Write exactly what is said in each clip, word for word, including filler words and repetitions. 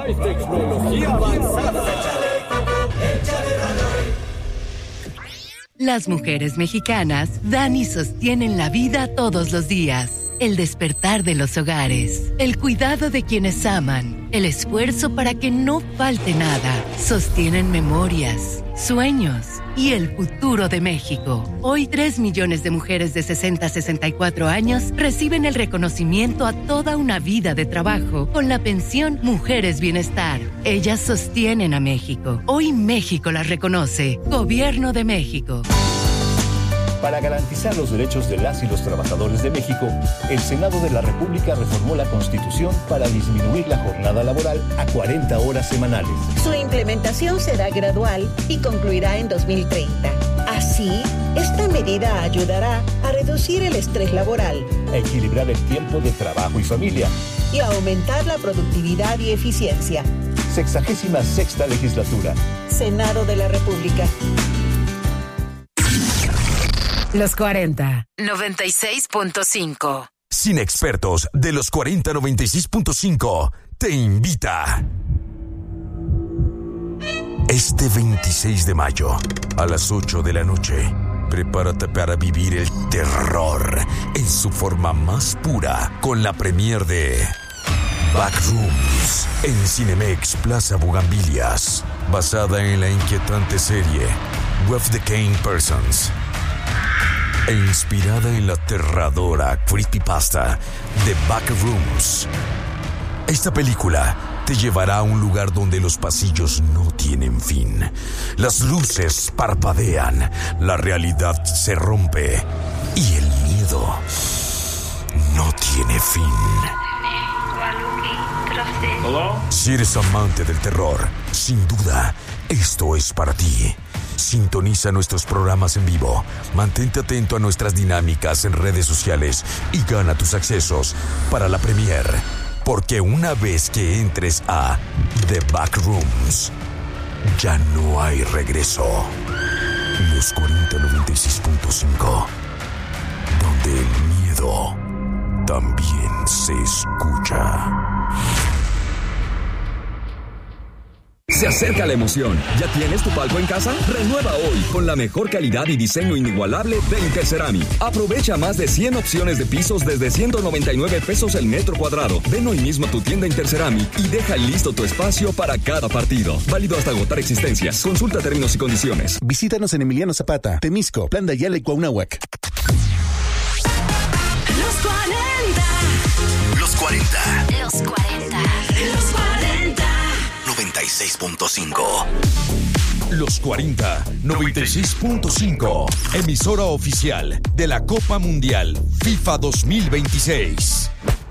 Hay tecnología avanzada. Las mujeres mexicanas dan y sostienen la vida todos los días. El despertar de los hogares, el cuidado de quienes aman, el esfuerzo para que no falte nada. Sostienen memorias, sueños y el futuro de México. Hoy, tres millones de mujeres de sesenta a sesenta y cuatro años reciben el reconocimiento a toda una vida de trabajo con la pensión Mujeres Bienestar. Ellas sostienen a México. Hoy México las reconoce. Gobierno de México. Para garantizar los derechos de las y los trabajadores de México, el Senado de la República reformó la Constitución para disminuir la jornada laboral a cuarenta horas semanales. Su implementación será gradual y concluirá en dos mil treinta. Así, esta medida ayudará a reducir el estrés laboral, a equilibrar el tiempo de trabajo y familia y a aumentar la productividad y eficiencia. Sexagésima sexta legislatura. Senado de la República. Los cuarenta, noventa y seis punto cinco. Cine Expertos de los cuarenta noventa y seis punto cinco te invita. Este veintiséis de mayo, a las ocho de la noche, prepárate para vivir el terror en su forma más pura con la premier de Backrooms en Cinemex Plaza Bugambilias, basada en la inquietante serie With the Kane Persons e inspirada en la aterradora creepypasta de Backrooms. Esta película te llevará a un lugar donde los pasillos no tienen fin. Las luces parpadean, la realidad se rompe y el miedo no tiene fin. ¿Hello? Si eres amante del terror, sin duda, esto es para ti. Sintoniza nuestros programas en vivo, mantente atento a nuestras dinámicas en redes sociales y gana tus accesos para la premier, porque una vez que entres a The Backrooms, ya no hay regreso. Los cuarenta noventa y seis punto cinco, donde el miedo también se escucha. Se acerca la emoción. ¿Ya tienes tu palco en casa? Renueva hoy con la mejor calidad y diseño inigualable de Interceramic. Aprovecha más de cien opciones de pisos desde ciento noventa y nueve pesos el metro cuadrado. Ven hoy mismo a tu tienda Interceramic y deja listo tu espacio para cada partido. Válido hasta agotar existencias. Consulta términos y condiciones. Visítanos en Emiliano Zapata, Temisco, Plan de Ayala y Cuauhnáhuac. Los cuarenta. Los cuarenta. Los cuarenta. Los cuarenta. noventa y seis punto cinco. Los cuarenta noventa y seis punto cinco. Emisora oficial de la Copa Mundial FIFA dos mil veintiséis.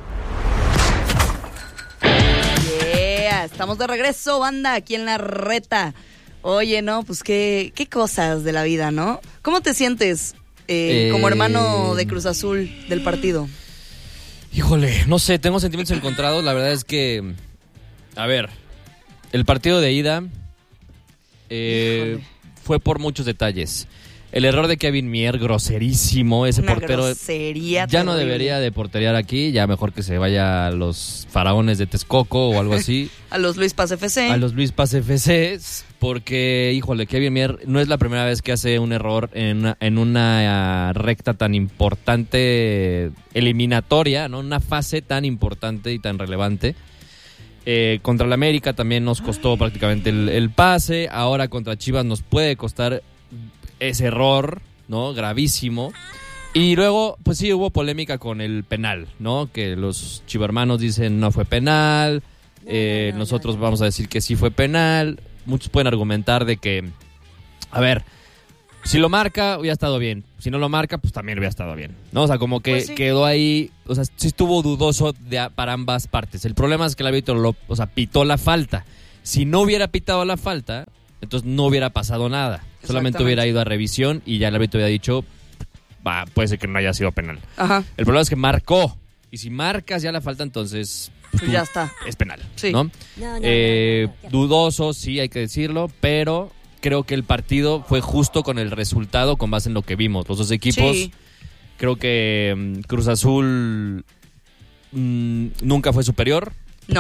Yeah, estamos de regreso, banda, aquí en la reta. Oye, no, pues qué, qué cosas de la vida, ¿no? ¿Cómo te sientes eh, eh... como hermano de Cruz Azul del partido? Híjole, no sé, tengo sentimientos encontrados. La verdad es que, a ver, el partido de ida eh, fue por muchos detalles. El error de Kevin Mier, groserísimo. Ese Una portero grosería ya terrible. No debería de porterear aquí. Ya mejor que se vaya a los Faraones de Texcoco o algo así. A los Luis Paz F C. A los Luis Paz F C. Porque, híjole, Kevin Mier no es la primera vez que hace un error en una, en una recta tan importante, eliminatoria, ¿no? Una fase tan importante y tan relevante. Eh, contra el América también nos costó Ay. prácticamente el, el pase. Ahora contra Chivas nos puede costar ese error, ¿no? Gravísimo. Y luego, pues sí, hubo polémica con el penal, ¿no? Que los chivermanos dicen no fue penal. Eh, no, no, nosotros no, no. vamos a decir que sí fue penal. Muchos pueden argumentar de que, a ver, si lo marca, hubiera estado bien. Si no lo marca, pues también hubiera estado bien, ¿no? O sea, como que pues sí. quedó ahí, o sea, sí estuvo dudoso de, para ambas partes. El problema es que el árbitro, lo, o sea, pitó la falta. Si no hubiera pitado la falta, entonces no hubiera pasado nada. Solamente hubiera ido a revisión y ya el árbitro había dicho, va, puede ser que no haya sido penal. Ajá. El problema es que marcó. Y si marcas ya la falta, entonces pues pues ya está. Es penal, sí. ¿no? No, no, eh, no, no, no. Dudoso, sí, hay que decirlo, pero creo que el partido fue justo con el resultado con base en lo que vimos. Los dos equipos, sí. creo que um, Cruz Azul um, nunca fue superior. No.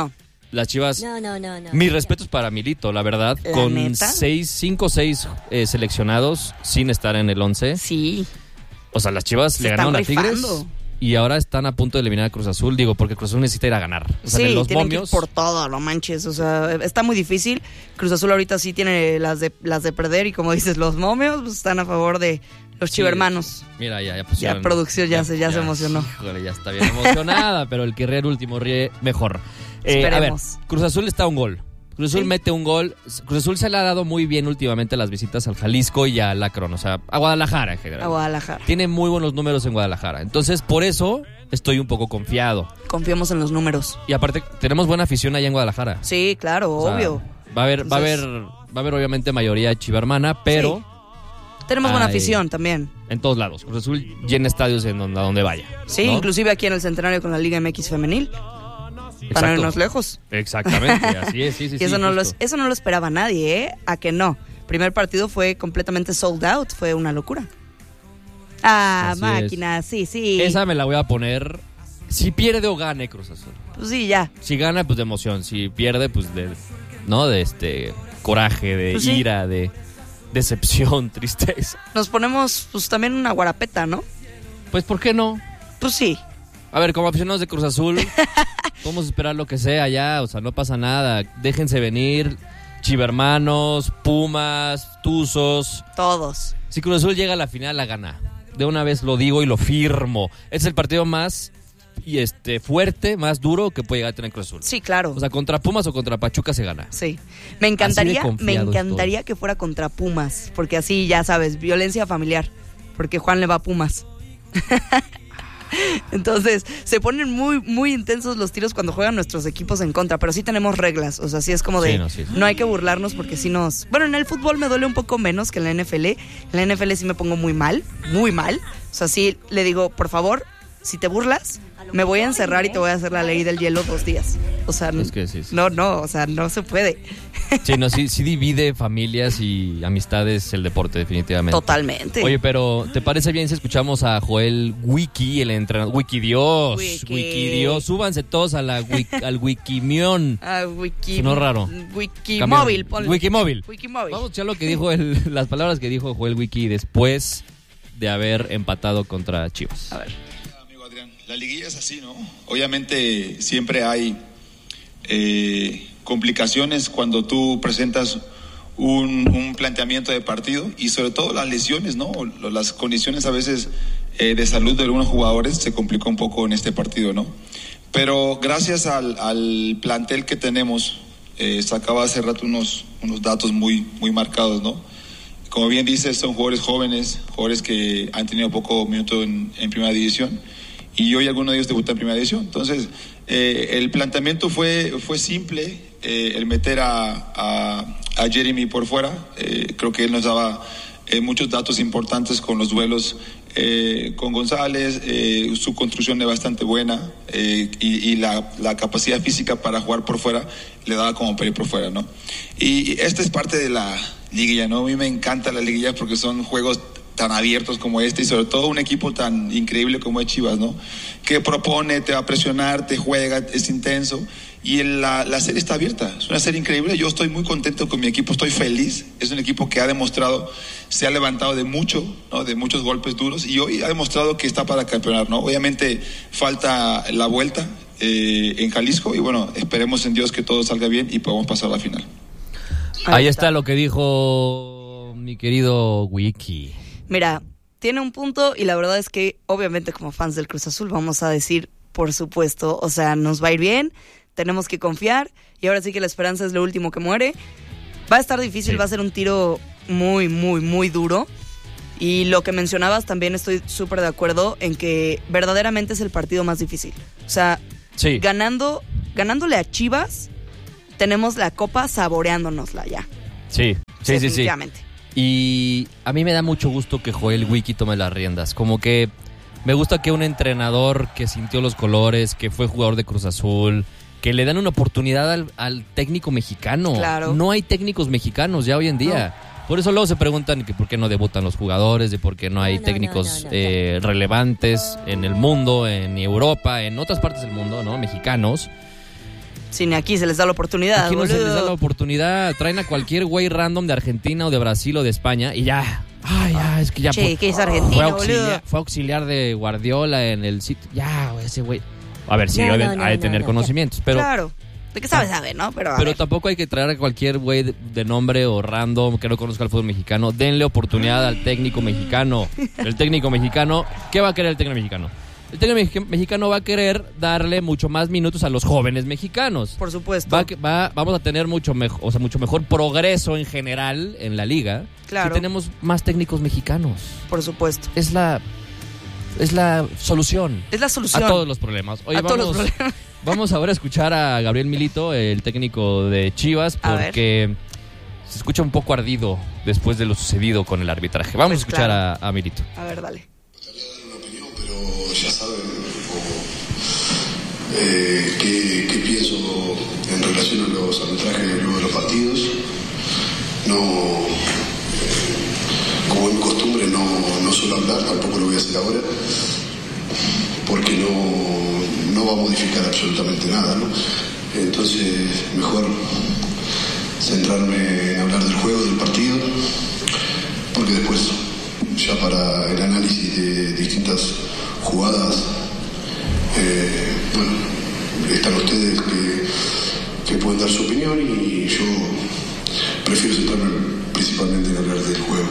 las Chivas... No, no, no, no. Mis respetos para Milito, la verdad. ¿La con neta? seis, cinco o seis eh, seleccionados sin estar en el once. Sí. O sea, las Chivas Se le están ganaron a Tigres rifando. y ahora están a punto de eliminar a Cruz Azul. Digo, porque Cruz Azul necesita ir a ganar. O sea, Sí, en los tienen que ir momios... por todo, no manches. O sea, está muy difícil. Cruz Azul ahorita sí tiene las de las de perder y como dices, los momios pues, están a favor de los Sí, chivermanos. Mira, ya, ya pusieron... Ya producción ya se- ya se emocionó. Híjole, ya está bien emocionada, pero el que ríe el último ríe mejor. Eh, a ver, Esperemos. Cruz Azul está a un gol. Cruz Azul Sí. mete un gol. Cruz Azul se le ha dado muy bien últimamente las visitas al Jalisco y al Akron, o sea, a Guadalajara en general. A Guadalajara. Tiene muy buenos números en Guadalajara. Entonces, por eso estoy un poco confiado. Confiamos en los números. Y aparte, tenemos buena afición allá en Guadalajara. Sí, claro, O sea, obvio. Va a haber, va a Entonces- haber, va a haber obviamente mayoría chivermana, pero Tenemos buena Ay. afición también. en todos lados. Cruz Azul llena estadios en donde, a donde vaya. Sí, ¿no? inclusive aquí en el Centenario con la Liga M X femenil. Para Exacto. irnos lejos. Exactamente, así es, sí, sí, y eso, sí, no lo, justo. eso no lo esperaba nadie, ¿eh? A que no. Primer partido fue completamente sold out, fue una locura. Ah, Así máquina, sí, sí. Esa me la voy a poner. Si pierde o gane Cruz Azul. Pues sí, ya. Si gana, pues de emoción. Si pierde, pues de, ¿no? De este coraje, de Pues sí. ira, de decepción, tristeza. Nos ponemos pues también una guarapeta, ¿no? Pues, ¿por qué no? Pues sí. A ver, como aficionados de Cruz Azul, podemos esperar lo que sea ya, o sea, no pasa nada. Déjense venir, chivermanos, pumas, tuzos. Todos. Si Cruz Azul llega a la final, la gana. De una vez lo digo y lo firmo. Es el partido más y este fuerte, más duro que puede llegar a tener Cruz Azul. Sí, claro. O sea, contra Pumas o contra Pachuca se gana. Sí. Me encantaría, Así de me confiado encantaría que fuera contra Pumas, porque así ya sabes, violencia familiar, porque Juan le va a Pumas. Entonces, se ponen muy, muy intensos los tiros cuando juegan nuestros equipos en contra, pero sí tenemos reglas, o sea, sí es como de, Sí, no, no, sí, sí. hay que burlarnos porque sí nos... Bueno, en el fútbol me duele un poco menos que en la N F L, en la N F L sí me pongo muy mal, muy mal, o sea, sí le digo, por favor, si te burlas, me voy a encerrar y te voy a hacer la ley del hielo dos días. O sea, Es que sí, sí. no, no, o sea, no se puede. Sí, no, sí, sí divide familias y amistades el deporte, definitivamente. Totalmente. Oye, pero ¿te parece bien si escuchamos a Joel Wiki, el entrenador? Wiki Dios, Wiki. Wiki Dios. Súbanse todos a la wiki, al Wikimión. Ah, Wiki. Sonó raro. Wikimóvil, ponle. Wikimóvil. Wikimóvil. Vamos a escuchar lo que dijo el, las palabras que dijo Joel Wiki después de haber empatado contra Chivas. A ver. Amigo Adrián, la liguilla es así, ¿no? Obviamente siempre hay eh, complicaciones cuando tú presentas un, un planteamiento de partido y sobre todo las lesiones, ¿no? Las condiciones a veces eh, de salud de algunos jugadores se complicó un poco en este partido, ¿no? Pero gracias al, al plantel que tenemos, eh, sacaba hace rato unos, unos datos muy, muy marcados, ¿no? Como bien dices, son jugadores jóvenes, jugadores que han tenido poco minuto en, en primera división y hoy alguno de ellos debutó en primera división. Entonces, eh, el planteamiento fue, fue simple, eh, el meter a, a, a Jeremy por fuera. Eh, creo que él nos daba eh, muchos datos importantes con los duelos eh, con González, eh, su construcción es bastante buena eh, y, y la, la capacidad física para jugar por fuera le daba como para ir por fuera, ¿no? Y esta es parte de la liguilla, ¿no? A mí me encanta la liguilla porque son juegos tan abiertos como este y sobre todo un equipo tan increíble como es Chivas, ¿no? Que propone, te va a presionar, te juega, es intenso y el, la, la serie está abierta, es una serie increíble. Yo estoy muy contento con mi equipo, estoy feliz, es un equipo que ha demostrado, se ha levantado de mucho, ¿no? De muchos golpes duros y hoy ha demostrado que está para campeonar, ¿no? Obviamente falta la vuelta eh, en Jalisco y bueno, esperemos en Dios que todo salga bien y podamos pasar a la final. Ahí está lo que dijo mi querido Wiki. Mira, tiene un punto y la verdad es que obviamente como fans del Cruz Azul vamos a decir, por supuesto, o sea, nos va a ir bien, tenemos que confiar y ahora sí que la esperanza es lo último que muere. Va a estar difícil, Sí. va a ser un tiro muy, muy, muy duro. Y lo que mencionabas también estoy súper de acuerdo en que verdaderamente es el partido más difícil. O sea, Sí. ganando, ganándole a Chivas, tenemos la copa saboreándonosla ya. Sí, sí, sí, sí. Definitivamente. Y a mí me da mucho gusto que Joel Wiki tome las riendas. Como que me gusta que un entrenador que sintió los colores, que fue jugador de Cruz Azul, que le dan una oportunidad al, al técnico mexicano. Claro. No hay técnicos mexicanos ya hoy en día. Por eso luego se preguntan que por qué no debutan los jugadores, de por qué no hay No, no, técnicos no, no, no. eh, relevantes en el mundo, en Europa, en otras partes del mundo, ¿no? Mexicanos. Si ni aquí se les da la oportunidad. Aquí no boludo. se les da la oportunidad. Traen a cualquier güey random de Argentina o de Brasil o de España y ya. Ay, ya, es que ya. Che, por- que es argentino, fue auxiliar, boludo. fue auxiliar de Guardiola en el sitio. Ya, güey, ese güey. A ver, sí, No, ha no, de, no, ha de no, tener no. conocimientos, pero. Claro. ¿De qué sabe, sabe, no? Pero, a Pero ver. tampoco hay que traer a cualquier güey de, de nombre o random que no conozca el fútbol mexicano. Denle oportunidad al técnico mexicano. El técnico mexicano, ¿qué va a querer el técnico mexicano? El técnico mex- mexicano va a querer darle mucho más minutos a los jóvenes mexicanos. Por supuesto. Va, a que- va- vamos a tener mucho mejor, o sea, mucho mejor progreso en general en la liga. Claro. Si tenemos más técnicos mexicanos. Por supuesto. Es la es la solución. Es la solución. A todos los problemas. Oye, A todos vamos, los problemas. Vamos ahora a escuchar a Gabriel Milito, el técnico de Chivas, A porque se escucha un poco ardido después de lo sucedido con el arbitraje. Vamos Pues a escuchar claro. a, a Milito. A ver, dale. Pero ya saben un poco eh, qué, qué pienso en relación a los arbitrajes luego de los partidos. No, eh, como es mi costumbre, no, no suelo hablar, tampoco lo voy a hacer ahora, porque no, no va a modificar absolutamente nada, ¿no? Entonces, mejor centrarme en hablar del juego, del partido, porque después, ya para el análisis de distintas jugadas, eh, bueno, están ustedes que, que pueden dar su opinión y yo prefiero centrarme principalmente en hablar del juego.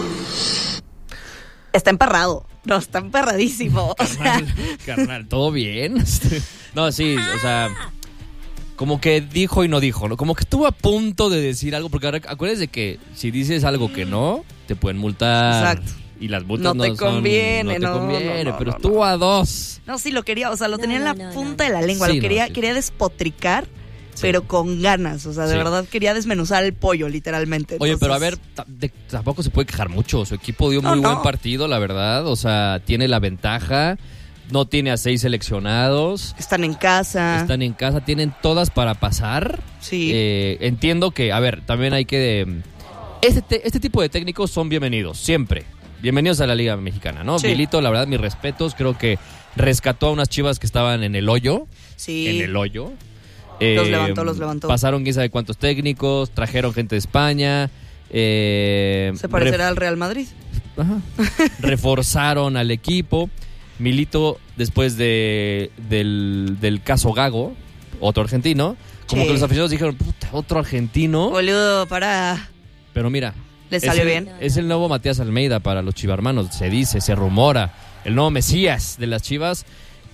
Está emperrado. No, está emperradísimo. O sea, Carnal, ¿todo bien? No, sí, o sea, como que dijo y no dijo, ¿no? Como que estuvo a punto de decir algo, porque ahora acuérdense de que si dices algo que no, te pueden multar. Exacto. Y las multas No no, te son- conviene, no no, te conviene, no, no, pero no, estuvo a dos. no, sí, lo quería, o sea, lo tenía en la punta de la lengua, Sí, lo no, quería, sí. quería despotricar, pero con ganas, o sea, de Sí. verdad quería desmenuzar el pollo, literalmente. Oye, pero a Entonces, ver, ta- de- tampoco se puede quejar mucho. Su equipo dio No, muy no. buen partido, la verdad. O sea, tiene la ventaja. No tiene a seis seleccionados. Están en casa. Están en casa. Tienen todas para pasar. Sí. Eh, entiendo que, a ver, también hay que... eh, Este, te- este tipo de técnicos son bienvenidos, siempre. Bienvenidos a la Liga Mexicana, ¿no? Sí. Milito, la verdad, mis respetos. Creo que rescató a unas Chivas que estaban en el hoyo. Sí. En el hoyo. Los Eh, levantó, los levantó. Pasaron quién sabe cuántos técnicos, trajeron gente de España. Eh, Se parecerá ref- al Real Madrid. Ajá. Reforzaron al equipo. Milito, después de del, del caso Gago, otro argentino, como Sí. que los aficionados dijeron, puta, otro argentino. Boludo, para. Pero mira, ¿Le es salió el- bien? Es el nuevo Matías Almeida para los chivarmanos, se dice, se rumora. El nuevo Mesías de las Chivas.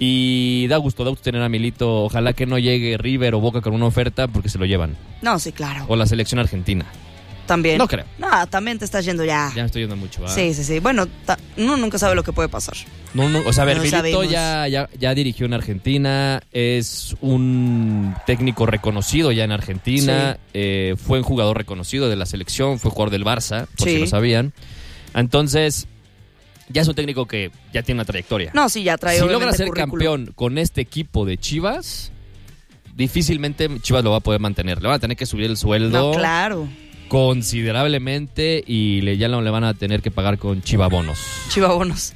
Y da gusto, da gusto tener a Milito. Ojalá que no llegue River o Boca con una oferta porque se lo llevan. No, sí, claro. O la selección argentina. También. No creo. No, también te estás yendo ya. Ya me estoy yendo mucho. ¿va? Sí, sí, sí. Bueno, ta- uno nunca sabe lo que puede pasar. No, no, o sea, a ver, No Milito sabemos. ya, ya, ya dirigió en Argentina, es un técnico reconocido ya en Argentina, eh, fue un jugador reconocido de la selección, fue jugador del Barça, por Sí. si no sabían. Entonces, ya es un técnico que ya tiene una trayectoria. No, sí, ya trae Si obviamente logra ser currículum. campeón con este equipo de Chivas, difícilmente Chivas lo va a poder mantener. Le van a tener que subir el sueldo No, claro. considerablemente y le, ya no le van a tener que pagar con chivabonos. Chivabonos.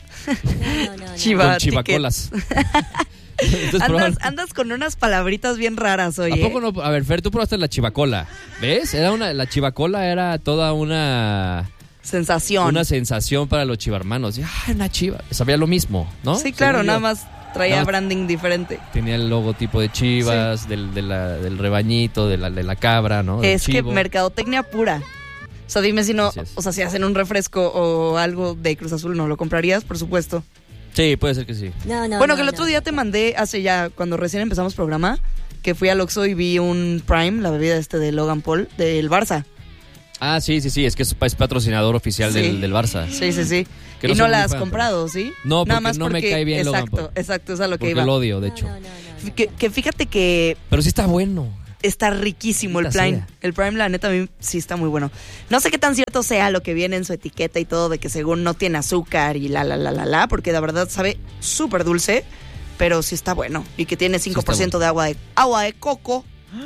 Chiva con chivacolas. Entonces, Andas, probable- andas con unas palabritas bien raras, oye. ¿A poco no? A ver, Fer, tú probaste la chivacola. ¿Ves? Era una, la chivacola era toda una... Sensación. Una sensación para los chivarmanos. Ah, una chiva. Sabía lo mismo, ¿no? Sí, claro, Según nada yo. más traía Nada más branding diferente. Tenía el logotipo de chivas, del, de la- del rebañito, de la, de la cabra, ¿no? Del Es que chivo. mercadotecnia pura. O sea, dime si no, Así es. o sea, si hacen un refresco o algo de Cruz Azul, ¿no lo comprarías? Por supuesto. Sí, puede ser que sí. bueno, que el otro día te mandé, hace ya, cuando recién empezamos programa, que fui al Oxxo y vi un Prime, la bebida este de Logan Paul, del Barça. Ah, sí, sí, sí. Es que es, es patrocinador oficial Sí. del, del Barça. Sí, sí, sí. Que y no no soy la muy has fan, comprado, ¿sí? No, Nada porque más no me porque- cae bien Logan Exacto, Paul. exacto, es a lo que Porque iba. lo odio, de hecho. Que, que fíjate que Pero sí está bueno. está riquísimo el Maldita Prime. sea. El Prime, la neta, a mí sí está muy bueno. No sé qué tan cierto sea lo que viene en su etiqueta y todo, de que según no tiene azúcar y la, la, la, la, la, porque la verdad sabe súper dulce, pero sí está bueno. Y que tiene cinco por ciento de agua de agua de coco.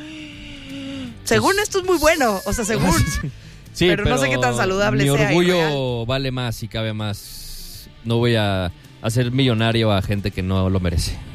Según esto es muy bueno, o sea, según... Sí, pero no sé qué tan saludable mi sea y orgullo vale más y cabe más. No voy a hacer millonario a gente que no lo merece.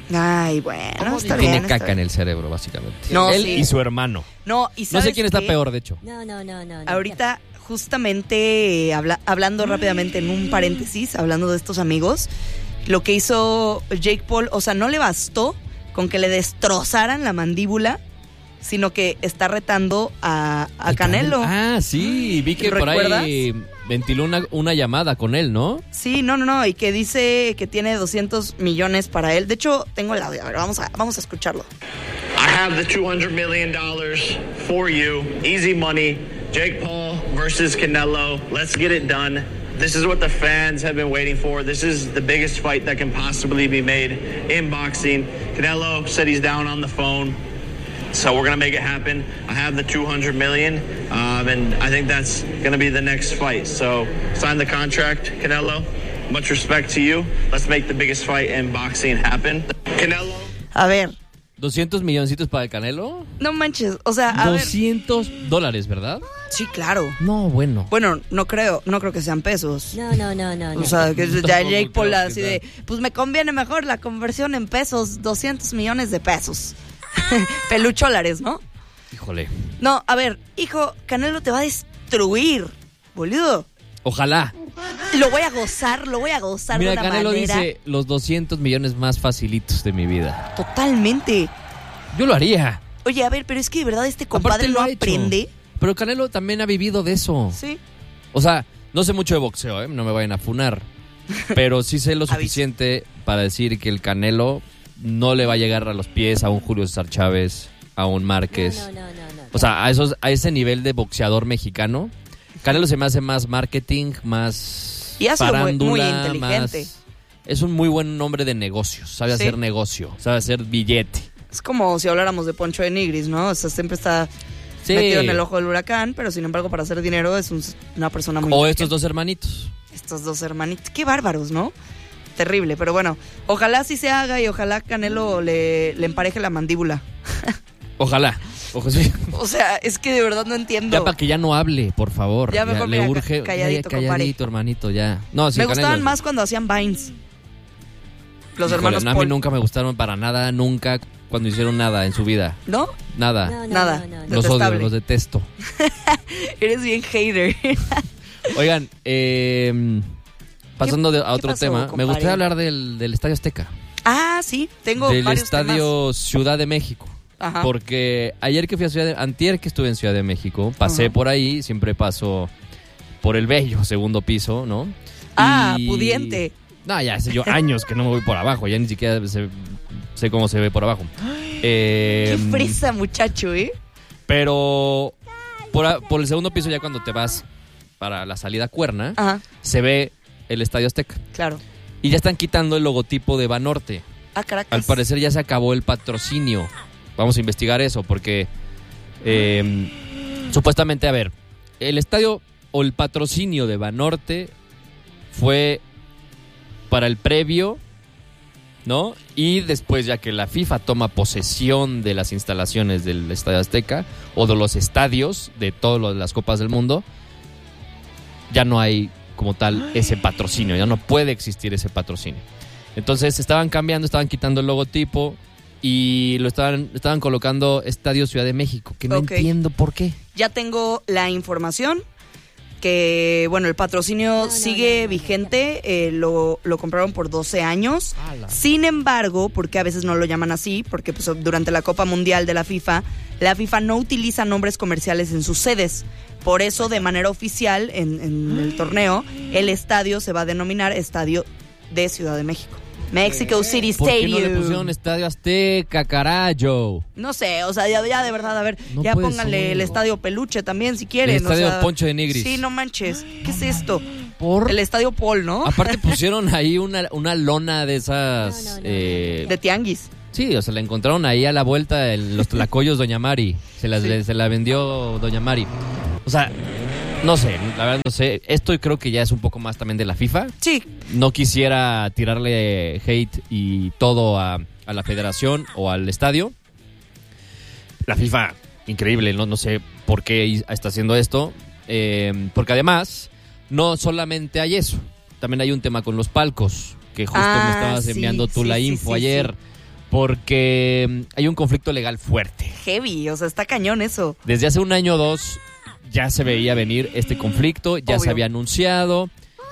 Ay, bueno, está Tiene bien. caca está bien. en el cerebro, básicamente. No, Él sí. y su hermano. No, y No ¿sabes sé quién está qué? peor, de hecho. No, no, no, no. no. Ahorita, justamente, eh, habla- hablando rápidamente en un paréntesis, hablando de estos amigos, lo que hizo Jake Paul, o sea, no le bastó con que le destrozaran la mandíbula, sino que está retando a, a Canelo. Ah, sí, vi que por ahí ventiló una, una llamada con él, ¿no? Sí, no, no, no, y que dice que tiene doscientos millones para él. De hecho, tengo el audio, a ver, vamos a, vamos a escucharlo. I have the two hundred million dollars for you. Easy money. Jake Paul versus Canelo. Let's get it done. This is what the fans have been waiting for. This is the biggest fight that can possibly be made in boxing. Canelo said he's down on the phone. So we're going to make it happen. I have the two hundred million dollars, um, and I think that's going to be the next fight. So sign the contract, Canelo. Much respect to you. Let's make the biggest fight in boxing happen. Canelo. A ver. ¿doscientos milloncitos para el Canelo? No manches, o sea, a ver. doscientos dólares, ¿verdad? Sí, claro. No, bueno. Bueno, no creo, no creo que sean pesos. No, no, no, no. O no. sea, que ya Tampoco Jake Paul creo que así de, pues me conviene mejor la conversión en pesos, doscientos millones de pesos. Pelucholares, ¿no? Híjole. No, a ver, hijo, Canelo te va a destruir, boludo. Ojalá. Lo voy a gozar, lo voy a gozar Mira, de una Canelo manera. dice los doscientos millones más facilitos de mi vida. Totalmente. Yo lo haría. Oye, a ver, pero es que de verdad este compadre Aparte lo no ha hecho. aprende. Pero Canelo también ha vivido de eso. Sí. O sea, no sé mucho de boxeo, ¿eh? No me vayan a funar. Pero sí sé lo Aviso. suficiente para decir que el Canelo no le va a llegar a los pies a un Julio César Chávez, a un Márquez. No, no, no, no, no. O sea, a, esos, a ese nivel de boxeador mexicano, Canelo se me hace más marketing, más Y ha sido muy- farándula, muy inteligente. más- Es un muy buen hombre de negocios, sabe Sí. hacer negocio, sabe hacer billete. Es como si habláramos de Poncho de Nigris, ¿no? O sea, siempre está Sí. metido en el ojo del huracán, pero sin embargo para hacer dinero es un- una persona muy... O inteligente. estos dos hermanitos. Estos dos hermanitos. Qué bárbaros, ¿no? Terrible, pero bueno, ojalá sí se haga y ojalá Canelo le, le empareje la mandíbula. Ojalá. Ojo, sí. O sea, es que de verdad no entiendo. Ya para que ya no hable, por favor. Ya mejor le mira, urge. ca- calladito, ya, calladito, hermanito, ya. No, sí, Me Canelo- gustaban más cuando hacían Vines. Los Híjole, hermanos no, a mí Paul. nunca me gustaron para nada, nunca cuando hicieron nada en su vida. ¿No? Nada. No, no, Nada. no, no, no. Los odio, detestable. los detesto. Eres bien hater. Oigan, eh, pasando de- a qué otro pasó, tema, me compadre? gustaría hablar del, del Estadio Azteca. Ah, sí, tengo Del varios Estadio Ciudad de México. Ajá. Porque ayer que fui a Ciudad de... Antier que estuve en Ciudad de México, pasé Ajá. por ahí, siempre paso por el bello segundo piso, ¿no? Ah, Y- pudiente. No, ya hace yo años que no me voy por abajo, ya ni siquiera sé, sé cómo se ve por abajo. Eh, Qué fresa, muchacho, ¿eh? Pero por, a- por el segundo piso, ya cuando te vas para la salida Cuerna, Ajá, se ve el Estadio Azteca. claro. Y ya están quitando el logotipo de Banorte. Ah, Caracas. Al parecer ya se acabó el patrocinio. Vamos a investigar eso porque eh, supuestamente, a ver, el estadio o el patrocinio de Banorte fue para el previo, ¿no? Y después, ya que la FIFA toma posesión de las instalaciones del Estadio Azteca o de los estadios de todas las Copas del Mundo, ya no hay como tal ese patrocinio, ya no puede existir ese patrocinio. Entonces estaban cambiando, estaban quitando el logotipo y lo estaban, estaban colocando Estadio Ciudad de México, que no Ok. entiendo por qué. Ya tengo la información que, bueno, el patrocinio no, sigue no, no, vigente, eh, lo, lo compraron por doce años. Ala. Sin embargo, porque a veces no lo llaman así, porque pues, durante la Copa Mundial de la FIFA, la FIFA no utiliza nombres comerciales en sus sedes. Por eso, de manera oficial, en, en el torneo, el estadio se va a denominar Estadio de Ciudad de México. Mexico City ¿Por qué no le Stadium. pusieron Estadio Azteca, carajo? No sé, o sea, ya, ya de verdad, a ver, No ya puede pónganle ser. el estadio Peluche también si quieren. El estadio o sea, Poncho de Nigris. Sí, no manches. ¿Qué es esto? Por... El estadio Paul, ¿no? Aparte pusieron ahí una, una lona de esas... No, no, no, eh, De tianguis. Sí, o sea, la encontraron ahí a la vuelta en los tlacoyos Doña Mari. Se, las, Sí. se la vendió Doña Mari. O sea, no sé, la verdad no sé. Esto creo que ya es un poco más también de la FIFA. Sí, No quisiera tirarle hate y todo a, a la federación o al estadio. La FIFA, increíble, no, no sé por qué está haciendo esto. Eh, porque además, no solamente hay eso. También hay un tema con los palcos. Que justo Ah, me estabas sí, enviando tú sí, la sí, info sí, ayer. porque hay un conflicto legal fuerte. Heavy, o sea, está cañón eso. Desde hace un año o dos ya se veía venir este conflicto, ya Obvio. se había anunciado,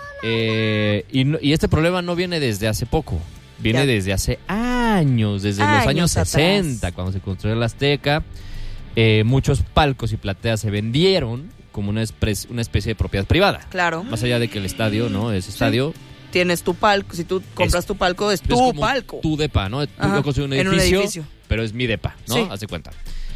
eh, y, no- y este problema no viene desde hace poco, viene Ya. desde hace años, desde los Años años atrás. sesenta, cuando se construyó la Azteca. Eh, muchos palcos y plateas se vendieron como una, espres- una especie de propiedad privada. Claro. Más allá de que el estadio, ¿no? Es estadio. Tienes tu palco, si tú compras tu palco, es Es tu como palco. Tu depa, ¿no? Tú Ajá, lo construyes en un en un edificio, edificio. pero es mi depa, ¿no? Sí. Haz de cuenta.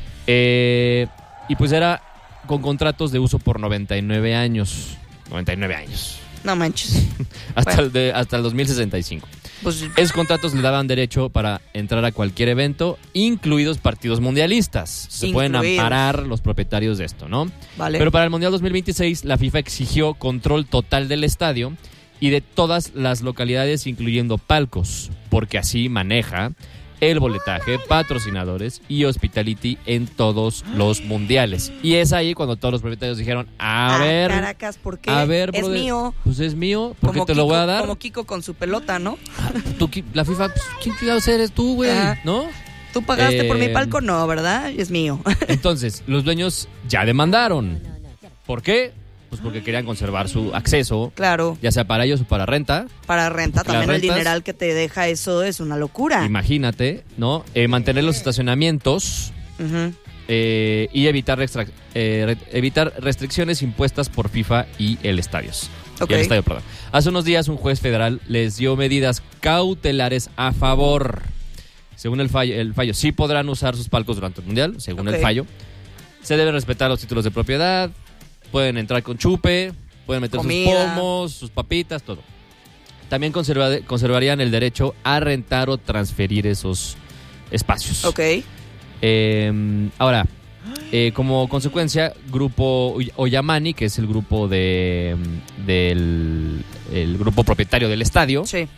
Eh, y pues era con contratos de uso por noventa y nueve años. noventa y nueve años. No manches. Hasta, Bueno. el de, hasta el dos mil sesenta y cinco. Pues, Esos contratos le daban derecho para entrar a cualquier evento, incluidos partidos mundialistas. Se pueden Incluidos. amparar los propietarios de esto, ¿no? vale. Pero para el Mundial dos mil veintiséis, la FIFA exigió control total del estadio y de todas las localidades, incluyendo palcos, porque así maneja el boletaje, patrocinadores y hospitality en todos los mundiales. Y es ahí cuando todos los propietarios dijeron, a Ah, ver, Caracas, ¿por qué? a ver, es brother, mío. pues es mío, porque Como te lo Kiko- voy a dar. Como Kiko con su pelota, ¿no? Tú, qui- la FIFA, pues, ¿quién chingados eres tú, güey? Ajá. ¿No? Tú pagaste por mi Eh, palco, no, ¿verdad? Es mío. Entonces, los dueños ya demandaron. ¿Por qué? Pues porque querían conservar su acceso, Claro, ya sea para ellos o para renta. para renta Porque las también el rentas- dineral que te deja eso es una locura. Imagínate, ¿no? Eh, mantener los estacionamientos Ujú. eh, y evitar, extra- eh, re- evitar restricciones impuestas por FIFA y el estadios. Ok. Y el estadio, perdón. Hace unos días un juez federal les dio medidas cautelares a favor. Según el fallo, el fallo sí podrán usar sus palcos durante el Mundial, según Ok. el fallo. Se deben respetar los títulos de propiedad, pueden entrar con chupe, pueden meter Comida. sus pomos, sus papitas, todo. También conserva- conservarían el derecho a rentar o transferir esos espacios. Ok. Eh, ahora, eh, como consecuencia, Grupo Oy- Oyamani, que es el grupo de del el grupo propietario del estadio, Sí.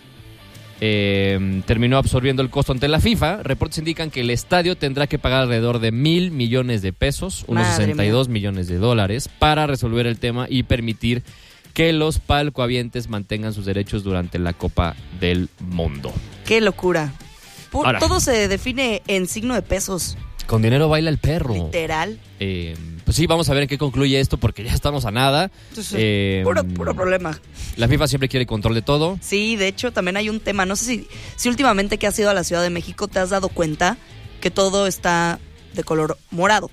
eh, terminó absorbiendo el costo ante la FIFA. Reportes indican que el estadio tendrá que pagar alrededor de mil millones de pesos, unos Madre sesenta y dos millones de dólares, para resolver el tema y permitir que los palcohabientes mantengan sus derechos durante la Copa del Mundo. Qué locura. Por- Ahora. todo se define en signo de pesos. Con dinero baila el perro. Literal. Eh, pues sí, vamos a ver en qué concluye esto porque ya estamos a nada. Entonces, Eh, puro, puro problema. La FIFA siempre quiere control de todo. Sí, de hecho también hay un tema. No sé si, si últimamente que has ido a la Ciudad de México te has dado cuenta que todo está de color morado.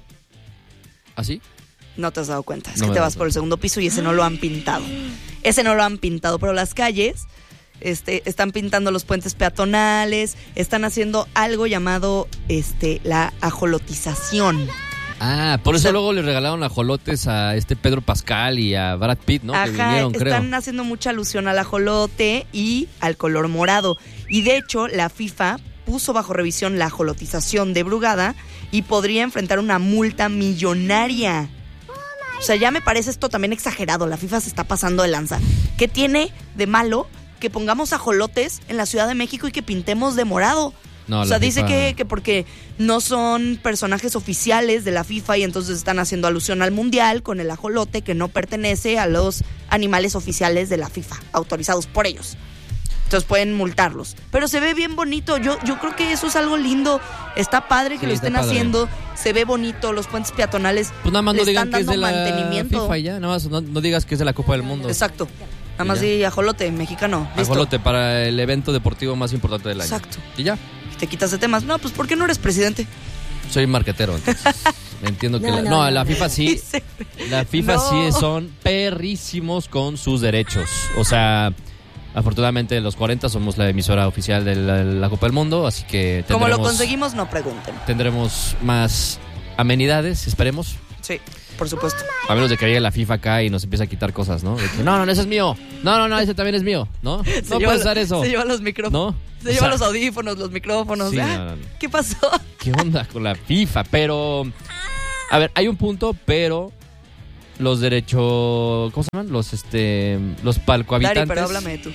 ¿Así? No te has dado cuenta. Es No que me te he vas dado por el segundo piso y ese no lo han pintado. Ese no lo han pintado, pero las calles este, están pintando los puentes peatonales, están haciendo algo llamado este, la ajolotización. Ah, por eso O sea- luego le regalaron ajolotes a este Pedro Pascal y a Brad Pitt, ¿no? que Ajá, vinieron, creo. están haciendo mucha alusión al ajolote y al color morado. Y de hecho, la FIFA puso bajo revisión la ajolotización de Brugada y podría enfrentar una multa millonaria. O sea, ya me parece esto también exagerado. La FIFA se está pasando de lanza. ¿Qué tiene de malo que pongamos ajolotes en la Ciudad de México y que pintemos de morado? No, o la sea, dice FIFA- que, que porque no son personajes oficiales de la FIFA y entonces están haciendo alusión al Mundial con el ajolote que no pertenece a los animales oficiales de la FIFA, autorizados por ellos. Entonces pueden multarlos. Pero se ve bien bonito. Yo, yo creo que eso es algo lindo. Está padre que Sí, lo está estén padre. haciendo. Se ve bonito. Los puentes peatonales Pues nada más le no digan están que es dando de la mantenimiento. FIFA y ya, nada más no, no digas que es de la Copa del Mundo. Exacto. Nada más Y ya. di ajolote, mexicano. Listo. Ajolote para el evento deportivo más importante del año. Exacto. Y ya, Te quitas de temas. No, pues ¿por qué no eres presidente? soy marquetero, entonces. Entiendo que No, la, no, no, no. la FIFA sí, Dice- la FIFA No. sí son perrísimos con sus derechos. O sea, afortunadamente los cuarenta somos la emisora oficial de la, la Copa del Mundo, así que Como lo tendremos, conseguimos, no pregunten. tendremos más amenidades, esperemos. Sí, por supuesto. A menos de que llegue la FIFA acá y nos empiece a quitar cosas, ¿no? De que, no, no, no, ese es mío. No, no, no, ese también es mío, ¿no? Se No lleva puedes lo- dar eso. Se lleva los micrófonos. ¿No? Se O lleva sea, los audífonos, los micrófonos. sí, Ah, no, no, no. ¿qué pasó? ¿Qué onda con la FIFA? Pero, a ver, hay un punto, pero los derechos, ¿cómo se llaman? Los, este, los palcohabitantes. Dari, pero háblame de tú.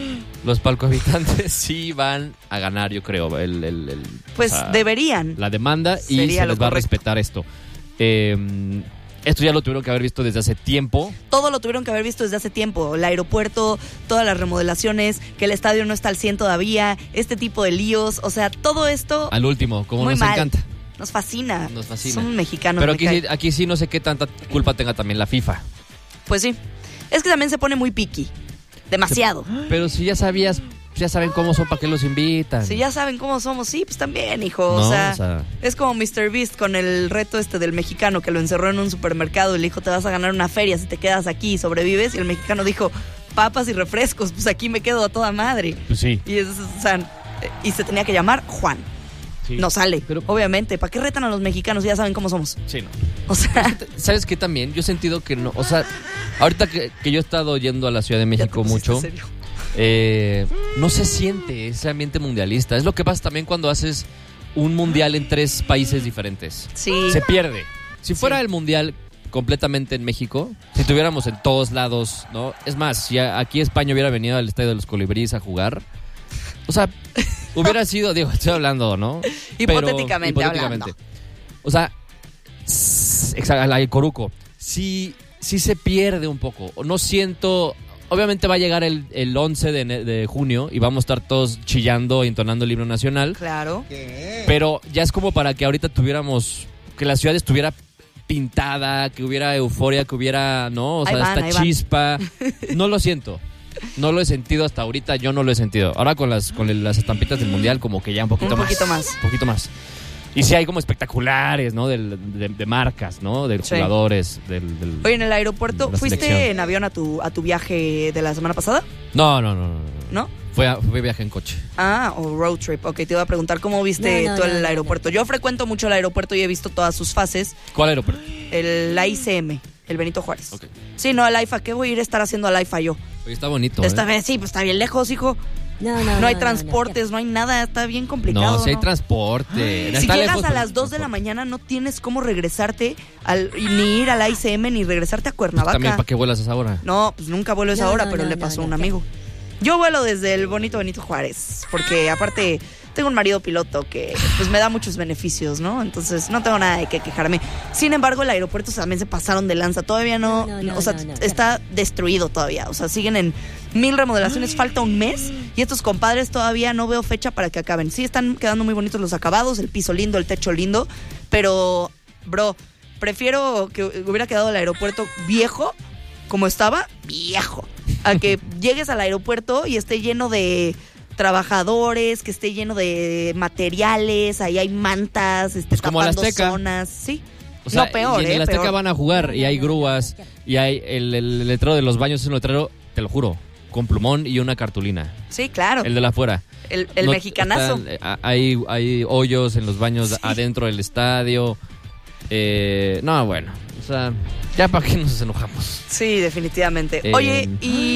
Los palcohabitantes sí van a ganar, yo creo. El, el- el- Pues o sea, deberían. La demanda y Sería se lo les va a correcto. respetar esto. Eh, Esto ya lo tuvieron que haber visto desde hace tiempo. Todo lo tuvieron que haber visto desde hace tiempo. El aeropuerto, todas las remodelaciones, que el estadio no está al cien todavía, este tipo de líos. O sea, todo esto... Al último, como muy nos mal. encanta. Nos fascina. Nos fascina. Son mexicanos. Pero me aquí, cae. sí- aquí sí no sé qué tanta culpa tenga también la FIFA. Pues sí. Es que también se pone muy picky. Demasiado. Pero si ya sabías, ya saben cómo son, ¿para qué los invitan? Si ya saben cómo somos, sí, pues también, hijo. No, o, sea, o sea- es como míster Beast con el reto este del mexicano que lo encerró en un supermercado y le dijo, te vas a ganar una feria si te quedas aquí y sobrevives. Y el mexicano dijo, papas y refrescos, pues aquí me quedo a toda madre. Pues sí. Y, es, o sea, y se tenía que llamar Juan. Sí. No sale, pero obviamente. ¿Para qué retan a los mexicanos? Ya saben cómo somos. Sí, no. O sea, ¿Sabes qué también? Yo he sentido que no, o sea, ahorita que, que yo he estado yendo a la Ciudad de México mucho, eh, no se siente ese ambiente mundialista. Es lo que pasa también cuando haces un mundial en tres países diferentes. Sí. Se pierde. Si fuera el mundial completamente en México, si tuviéramos en todos lados, ¿no? Es más, si a- aquí España hubiera venido al Estadio de los Colibríes a jugar, o sea, hubiera sido, digo, estoy hablando, ¿no? Pero- Hipotéticamente hablando. O sea, s- exacto, la el Coruco, sí, sí se pierde un poco. No siento... Obviamente va a llegar el, el once de, ene- de junio y vamos a estar todos chillando e entonando el himno nacional. claro. Pero ya es como para que ahorita tuviéramos... Que la ciudad estuviera pintada, que hubiera euforia, que hubiera, ¿no? O Ahí sea, van, ahí esta van. chispa. No lo siento. No lo he sentido hasta ahorita, yo no lo he sentido. Ahora con las con el- las estampitas del Mundial como que ya un poquito Un más. poquito más. Un poquito más. Y sí hay como espectaculares, ¿no? Del- de, de marcas, ¿no? De Sí. jugadores. Del, del- Oye, en el aeropuerto, de la ¿fuiste selección. en avión a tu, a tu viaje de la semana pasada? No, no, no, no. no. ¿No? Fue, a- fue viaje en coche. Ah, o road trip. Ok, te iba a preguntar cómo viste No, no, todo no, el no, aeropuerto. Yo frecuento mucho el aeropuerto y he visto todas sus fases. ¿Cuál aeropuerto? El A I C M, el Benito Juárez. Sí, no, el AIFA. ¿Qué voy a ir a estar haciendo al AIFA yo? Oye, está bonito. Esta ¿eh? vez sí, pues está bien lejos, hijo. No, No, no, hay no, transportes, no, hay nada, está bien complicado. No, si hay ¿no? transporte. Si Está llegas lejos, a pero- las dos de la mañana no tienes cómo regresarte al, y ni ir al A I C M ni regresarte a Pues Cuernavaca. también, ¿para qué vuelas a esa hora? No, pues nunca vuelo a esa No, hora, no, pero no, le no, pasó a no, un ¿qué? amigo. Yo vuelo desde el bonito Benito Juárez, porque aparte tengo un marido piloto que pues me da muchos beneficios, ¿no? Entonces no tengo nada de qué quejarme. Sin embargo, el aeropuerto también se pasaron de lanza. Todavía no, No, no, o sea, no, no. está destruido todavía. O sea, siguen en mil remodelaciones, falta un mes y estos compadres todavía no veo fecha para que acaben. Sí, están quedando muy bonitos los acabados, el piso lindo, el techo lindo, pero, bro, prefiero que hubiera quedado el aeropuerto viejo, como estaba, viejo, a que llegues al aeropuerto y esté lleno de trabajadores, que esté lleno de materiales, ahí hay mantas, este, Pues como el tapando Azteca. zonas, sí. O sea, no, peor, y en ¿eh? el Azteca Peor. van a jugar y hay grúas y hay el, el letrero de los baños es un letrero, te lo juro, con plumón y una cartulina. Sí, claro. El de la afuera. El, el No, mexicanazo. están, eh, hay, hay hoyos en los baños adentro del estadio. Eh, no, bueno. O sea, ya para qué nos enojamos. Sí, definitivamente. Eh, Oye,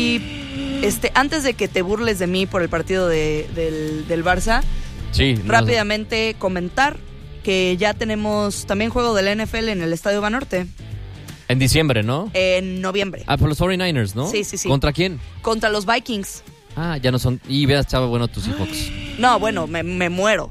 y este, antes de que te burles de mí por el partido de- del, del Barça, Sí. no- rápidamente comentar que ya tenemos también juego del N F L en el Estadio Banorte En diciembre, ¿no? en noviembre. Ah, por los cuarenta y nueve ers, ¿no? Sí, sí, sí. ¿Contra quién? Contra los Vikings. Ah, ya no son. Y veas, chava, bueno, tus Seahawks. No, bueno, me, me muero.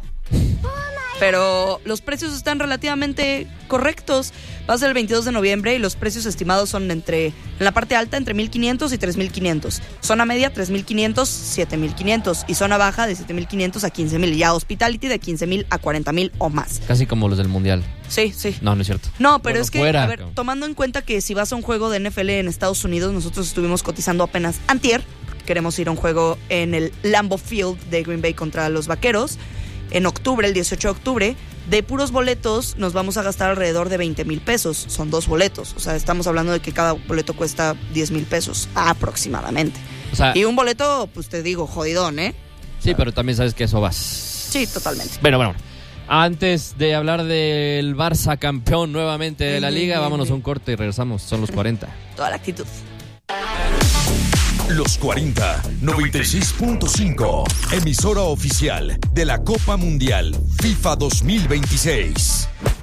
Pero los precios están relativamente correctos. Va a ser el veintidós de noviembre y los precios estimados son entre, en la parte alta, entre mil quinientos y tres mil quinientos. Zona media, tres mil quinientos, siete mil quinientos. Y zona baja, de siete mil quinientos a quince mil. Ya Hospitality, de quince mil a cuarenta mil o más. Casi como los del Mundial. Sí, sí. No, no es cierto. No, pero Bueno, es que, fuera, a ver, cabrón. tomando en cuenta que si vas a un juego de N F L en Estados Unidos, nosotros estuvimos cotizando apenas antier, porque queremos ir a un juego en el Lambeau Field de Green Bay contra los Vaqueros, en octubre, el dieciocho de octubre. De puros boletos nos vamos a gastar alrededor de veinte mil pesos. Son dos boletos. O sea, estamos hablando de que cada boleto cuesta diez mil pesos aproximadamente. O sea, Y un boleto, pues te digo, jodidón, ¿eh? sí, pero también sabes que eso vas. Sí, totalmente. Bueno, bueno. Antes de hablar del Barça campeón nuevamente de la liga, vámonos a un corte y regresamos. Son los cuarenta. Toda la actitud. Los cuarenta, noventa y seis punto cinco, emisora oficial de la Copa Mundial FIFA dos mil veintiséis.